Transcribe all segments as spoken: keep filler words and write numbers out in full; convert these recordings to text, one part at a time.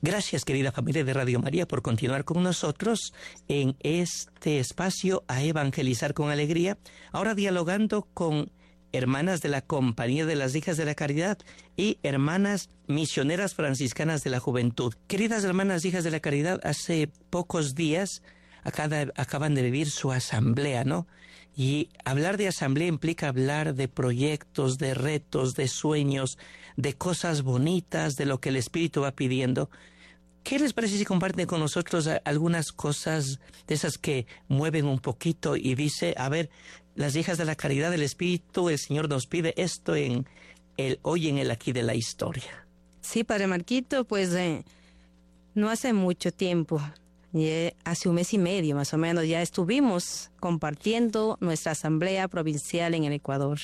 Gracias, querida familia de Radio María, por continuar con nosotros en este espacio a evangelizar con alegría. Ahora dialogando con hermanas de la Compañía de las Hijas de la Caridad y hermanas misioneras franciscanas de la juventud. Queridas hermanas hijas de la Caridad, hace pocos días acá, acaban de vivir su asamblea, ¿no? Y hablar de asamblea implica hablar de proyectos, de retos, de sueños, de cosas bonitas, de lo que el Espíritu va pidiendo. ¿Qué les parece si comparten con nosotros algunas cosas de esas que mueven un poquito y dice, a ver, las hijas de la caridad del Espíritu, el Señor nos pide esto en el hoy, en el aquí de la historia? Sí, Padre Marquito, pues eh, no hace mucho tiempo, eh, hace un mes y medio más o menos, ya estuvimos compartiendo nuestra asamblea provincial en el Ecuador.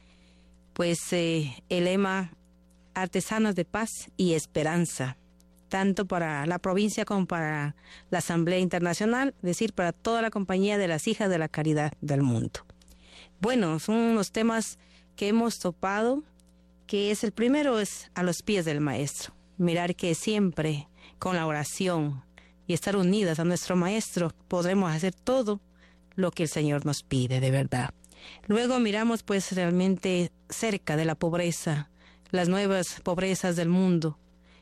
Pues eh, el lema Artesanas de Paz y Esperanza, tanto para la provincia como para la Asamblea Internacional, es decir, para toda la compañía de las hijas de la caridad del mundo. Bueno, son unos temas que hemos topado, que es el primero es a los pies del Maestro. Mirar que siempre con la oración y estar unidas a nuestro Maestro podremos hacer todo lo que el Señor nos pide de verdad. Luego miramos pues realmente cerca de la pobreza, las nuevas pobrezas del mundo,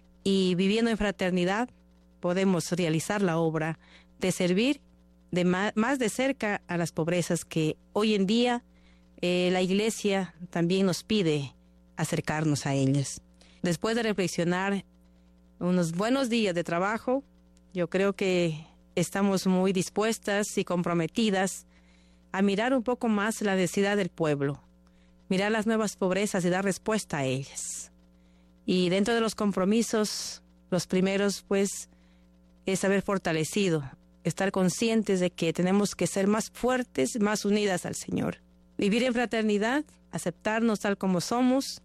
y viviendo en fraternidad podemos realizar la obra de servir de más, más de cerca a las pobrezas que hoy en día eh, la Iglesia también nos pide acercarnos a ellas. Después de reflexionar unos buenos días de trabajo, yo creo que estamos muy dispuestas y comprometidas a mirar un poco más la necesidad del pueblo, mirar las nuevas pobrezas y dar respuesta a ellas. Y dentro de los compromisos, los primeros, pues, es haber fortalecido, estar conscientes de que tenemos que ser más fuertes, más unidas al Señor. Vivir en fraternidad, aceptarnos tal como somos,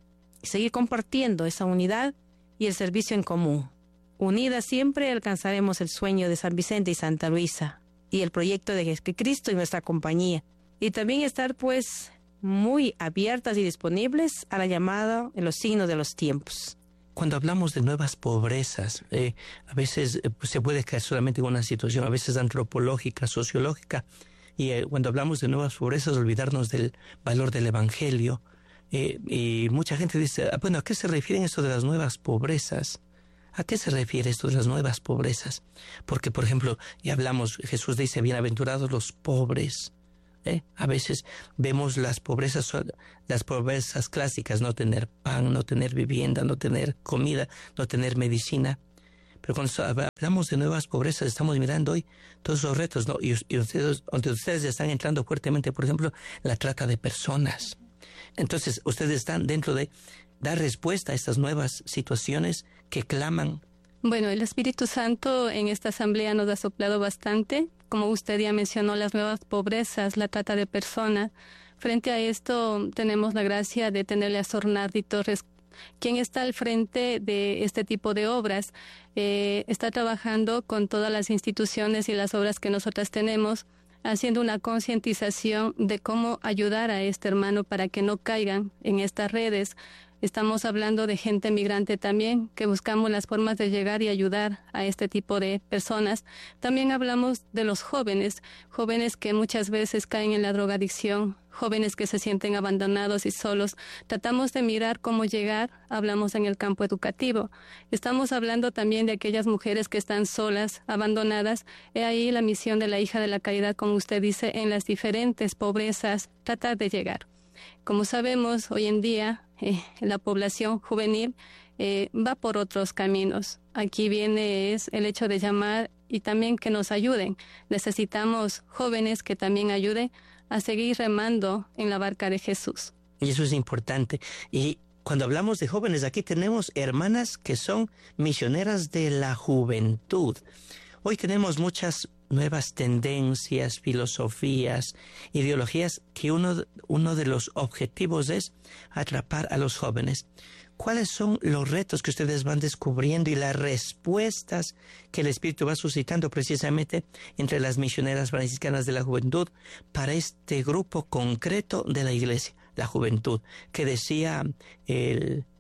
y seguir compartiendo esa unidad y el servicio en común. Unidas siempre alcanzaremos el sueño de San Vicente y Santa Luisa, y el proyecto de Jesucristo y nuestra compañía. Y también estar, pues, muy abiertas y disponibles a la llamada en los signos de los tiempos. Cuando hablamos de nuevas pobrezas, eh, a veces eh, se puede caer solamente en una situación, a veces antropológica, sociológica, y eh, cuando hablamos de nuevas pobrezas, olvidarnos del valor del Evangelio. Eh, y mucha gente dice, bueno, ¿a qué se refieren esto de las nuevas pobrezas? ¿A qué se refiere esto de las nuevas pobrezas? Porque, por ejemplo, ya hablamos, Jesús dice, bienaventurados los pobres. ¿Eh? A veces vemos las pobrezas, las pobrezas clásicas, no tener pan, no tener vivienda, no tener comida, no tener medicina. Pero cuando hablamos de nuevas pobrezas, estamos mirando hoy todos los retos, ¿no? Y, y ustedes, donde ustedes están entrando fuertemente, por ejemplo, la trata de personas. Entonces, ustedes están dentro de dar respuesta a estas nuevas situaciones que claman. Bueno, el Espíritu Santo en esta asamblea nos ha soplado bastante. Como usted ya mencionó, las nuevas pobrezas, la trata de personas. Frente a esto, tenemos la gracia de tenerle a Sor Nardi Torres, quien está al frente de este tipo de obras. Eh, está trabajando con todas las instituciones y las obras que nosotras tenemos, haciendo una concientización de cómo ayudar a este hermano para que no caigan en estas redes. Estamos hablando de gente migrante también, que buscamos las formas de llegar y ayudar a este tipo de personas. También hablamos de los jóvenes, jóvenes que muchas veces caen en la drogadicción, jóvenes que se sienten abandonados y solos. Tratamos de mirar cómo llegar, hablamos en el campo educativo. Estamos hablando también de aquellas mujeres que están solas, abandonadas. He ahí la misión de la hija de la caridad, como usted dice, en las diferentes pobrezas, tratar de llegar. Como sabemos, hoy en día eh, la población juvenil eh, va por otros caminos. Aquí viene es el hecho de llamar y también que nos ayuden. Necesitamos jóvenes que también ayuden a seguir remando en la barca de Jesús. Y eso es importante. Y cuando hablamos de jóvenes, aquí tenemos hermanas que son misioneras de la juventud. Hoy tenemos muchas nuevas tendencias, filosofías, ideologías, que uno, uno de los objetivos es atrapar a los jóvenes. ¿Cuáles son los retos que ustedes van descubriendo y las respuestas que el Espíritu va suscitando precisamente entre las misioneras franciscanas de la juventud para este grupo concreto de la Iglesia, la juventud, que decía el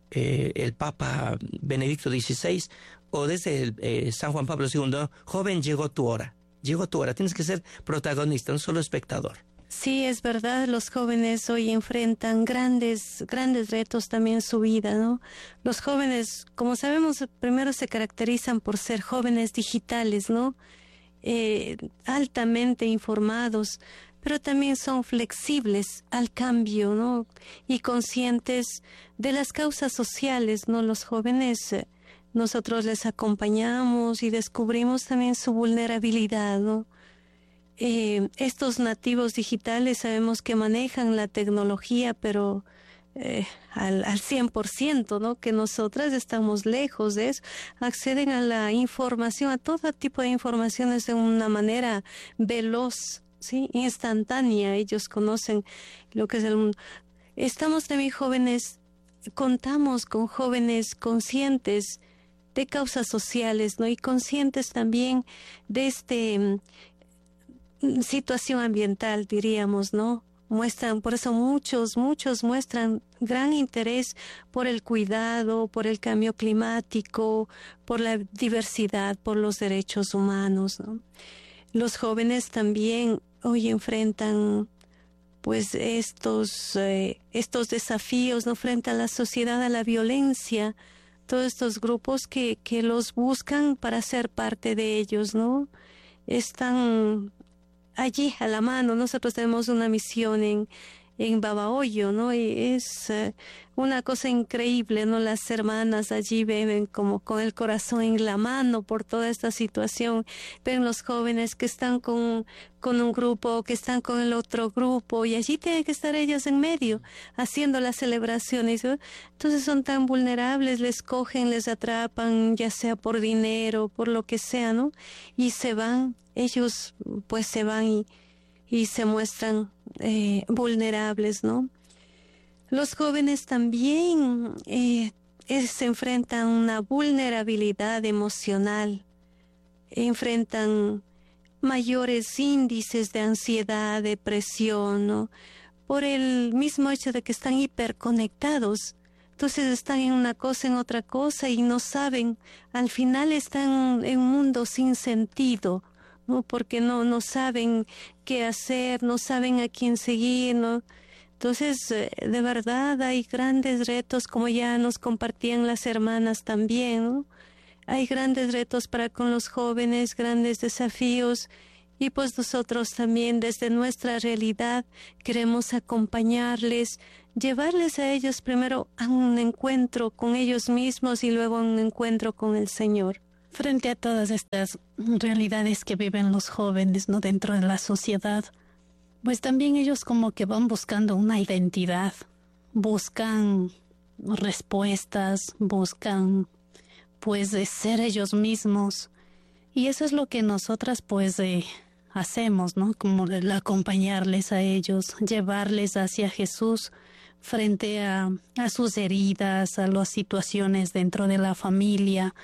eh, el Papa Benedicto dieciséis o desde el, eh, San Juan Pablo segundo, joven, llegó tu hora, llegó tu hora, tienes que ser protagonista, no solo espectador. Sí, es verdad, los jóvenes hoy enfrentan grandes, grandes retos también en su vida, ¿no? Los jóvenes, como sabemos, primero se caracterizan por ser jóvenes digitales, ¿no? Eh, altamente informados, pero también son flexibles al cambio, ¿no? Y conscientes de las causas sociales, ¿no? Los jóvenes, eh, nosotros les acompañamos y descubrimos también su vulnerabilidad, ¿no? Eh, estos nativos digitales sabemos que manejan la tecnología, pero eh, al, al cien por ciento, ¿no? Que nosotras estamos lejos de eso. Acceden a la información, a todo tipo de informaciones de una manera veloz, ¿sí? Instantánea. Ellos conocen lo que es el mundo. Estamos también jóvenes, contamos con jóvenes conscientes de causas sociales, ¿no? Y conscientes también de este situación ambiental, diríamos, ¿no? Muestran, por eso muchos, muchos muestran gran interés por el cuidado, por el cambio climático, por la diversidad, por los derechos humanos, ¿no? Los jóvenes también hoy enfrentan pues estos, eh, estos desafíos, ¿no? Frente a la sociedad, a la violencia, todos estos grupos que, que los buscan para ser parte de ellos, ¿no? Están allí a la mano. Nosotros tenemos una misión en, en Babahoyo, ¿no? Y es uh, una cosa increíble, ¿no? Las hermanas allí ven como con el corazón en la mano por toda esta situación. Ven los jóvenes que están con, con un grupo, que están con el otro grupo, y allí tienen que estar ellas en medio, haciendo las celebraciones, ¿no? Entonces son tan vulnerables, les cogen, les atrapan, ya sea por dinero, por lo que sea, ¿no? Y se van. Ellos pues se van y, y se muestran eh, vulnerables, ¿no? Los jóvenes también eh, eh, se enfrentan a una vulnerabilidad emocional, enfrentan mayores índices de ansiedad, depresión, ¿no? Por el mismo hecho de que están hiperconectados. Entonces están en una cosa, en otra cosa y no saben, al final están en un mundo sin sentido, ¿no? Porque no, no saben qué hacer, no saben a quién seguir, ¿no? Entonces, eh, de verdad hay grandes retos, como ya nos compartían las hermanas también, ¿no? Hay grandes retos para con los jóvenes, grandes desafíos, y pues nosotros también desde nuestra realidad queremos acompañarles, llevarles a ellos primero a un encuentro con ellos mismos y luego a un encuentro con el Señor. Frente a todas estas realidades que viven los jóvenes, ¿no? Dentro de la sociedad, pues también ellos como que van buscando una identidad, buscan respuestas, buscan pues de ser ellos mismos, y eso es lo que nosotras pues eh, hacemos, ¿no? Como el acompañarles a ellos, llevarles hacia Jesús frente a, a sus heridas, a las situaciones dentro de la familia.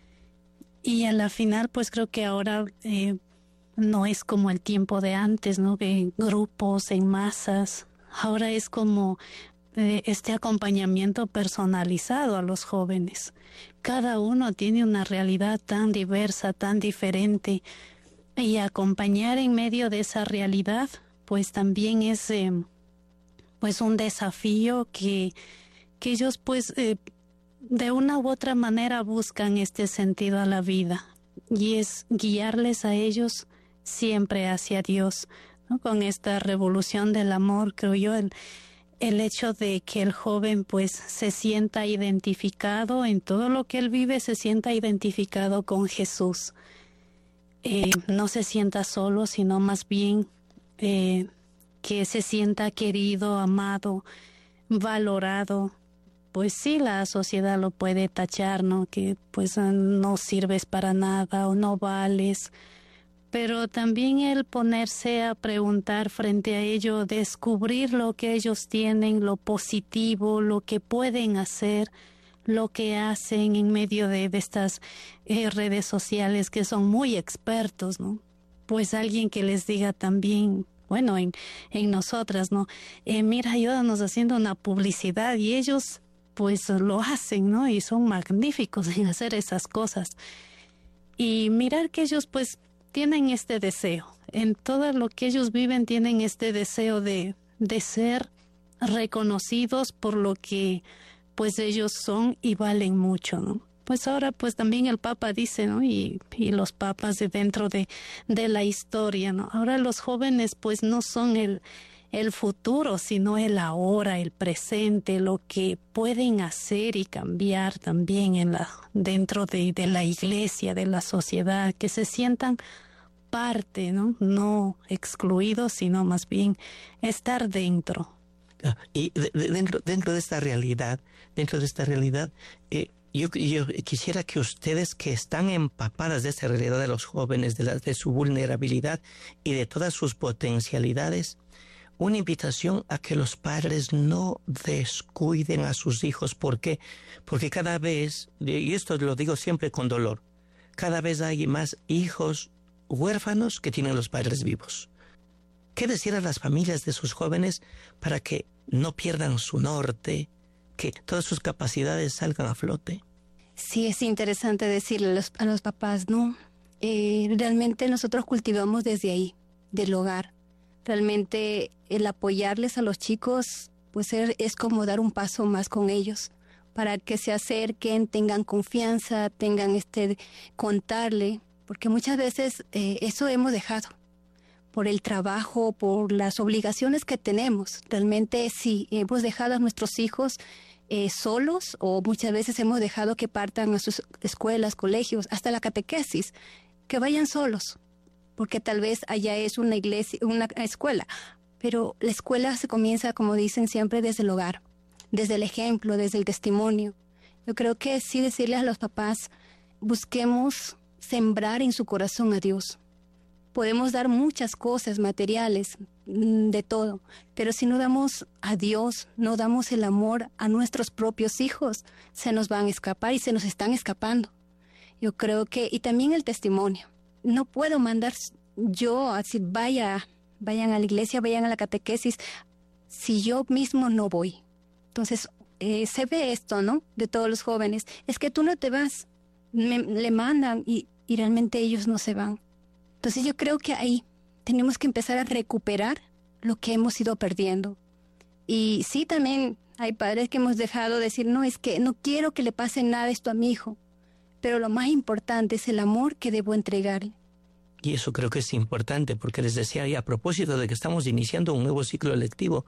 Y a la final, pues creo que ahora eh, no es como el tiempo de antes, ¿no? De grupos, en masas. Ahora es como eh, este acompañamiento personalizado a los jóvenes. Cada uno tiene una realidad tan diversa, tan diferente. Y acompañar en medio de esa realidad, pues también es eh, pues un desafío que, que ellos pues... Eh, de una u otra manera buscan este sentido a la vida, y es guiarles a ellos siempre hacia Dios, ¿no? Con esta revolución del amor, creo yo, el, el hecho de que el joven pues se sienta identificado en todo lo que él vive, se sienta identificado con Jesús, eh, no se sienta solo, sino más bien eh, que se sienta querido, amado, valorado. Pues sí, la sociedad lo puede tachar, ¿no? Que pues no sirves para nada o no vales. Pero también el ponerse a preguntar frente a ello, descubrir lo que ellos tienen, lo positivo, lo que pueden hacer, lo que hacen en medio de, de estas eh, redes sociales que son muy expertos, ¿no? Pues alguien que les diga también, bueno, en, en nosotras, ¿no? Eh, mira, ayúdanos haciendo una publicidad, y ellos pues lo hacen, ¿no? Y son magníficos en hacer esas cosas. Y mirar que ellos pues tienen este deseo. En todo lo que ellos viven tienen este deseo de, de ser reconocidos por lo que pues ellos son y valen mucho, ¿no? Pues ahora pues también el Papa dice, ¿no? Y, y los papas de dentro de, de la historia, ¿no? Ahora los jóvenes pues no son el, el futuro, sino el ahora, el presente, lo que pueden hacer y cambiar también en la, dentro de, de la iglesia, de la sociedad, que se sientan parte, ¿no? No excluidos, sino más bien estar dentro. Y de, de, dentro, dentro de esta realidad, dentro de esta realidad, eh, Yo, yo quisiera que ustedes que están empapadas de esta realidad de los jóvenes, de, la, de su vulnerabilidad y de todas sus potencialidades, una invitación a que los padres no descuiden a sus hijos. ¿Por qué? Porque cada vez, y esto lo digo siempre con dolor, cada vez hay más hijos huérfanos que tienen los padres vivos. ¿Qué decir a las familias de sus jóvenes para que no pierdan su norte, que todas sus capacidades salgan a flote? Sí, es interesante decirle a los, a los papás, ¿no? Eh, realmente nosotros cultivamos desde ahí, del hogar. Realmente el apoyarles a los chicos, pues es como dar un paso más con ellos, para que se acerquen, tengan confianza, tengan este, contarle, porque muchas veces eh, eso hemos dejado. Por el trabajo, por las obligaciones que tenemos. Realmente sí, hemos dejado a nuestros hijos eh, solos, o muchas veces hemos dejado que partan a sus escuelas, colegios, hasta la catequesis, que vayan solos, porque tal vez allá es una iglesia, una escuela, pero la escuela se comienza, como dicen siempre, desde el hogar, desde el ejemplo, desde el testimonio. Yo creo que sí decirles a los papás, busquemos sembrar en su corazón a Dios. Podemos dar muchas cosas materiales, de todo, pero si no damos a Dios, no damos el amor a nuestros propios hijos, se nos van a escapar y se nos están escapando. Yo creo que, y también el testimonio. No puedo mandar yo a decir, vaya, vayan a la iglesia, vayan a la catequesis, si yo mismo no voy. Entonces, eh, se ve esto, ¿no? De todos los jóvenes. Es que tú no te vas, me, le mandan y, y realmente ellos no se van. Entonces yo creo que ahí tenemos que empezar a recuperar lo que hemos ido perdiendo. Y sí, también hay padres que hemos dejado de decir, no, es que no quiero que le pase nada esto a mi hijo. Pero lo más importante es el amor que debo entregarle. Y eso creo que es importante, porque les decía, y a propósito de que estamos iniciando un nuevo ciclo lectivo,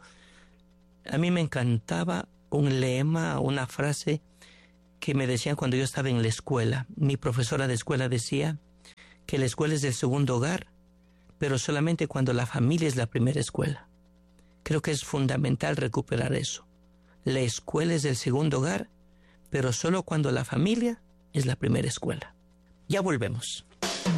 a mí me encantaba un lema, una frase que me decían cuando yo estaba en la escuela. Mi profesora de escuela decía que la escuela es el segundo hogar, pero solamente cuando la familia es la primera escuela. Creo que es fundamental recuperar eso. La escuela es el segundo hogar, pero solo cuando la familia es la primera escuela. Ya volvemos.